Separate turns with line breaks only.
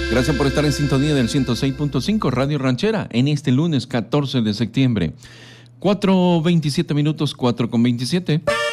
Gracias por estar en sintonía del 106.5 Radio Ranchera en este lunes 14 de septiembre. 4:27 minutos, 4:27.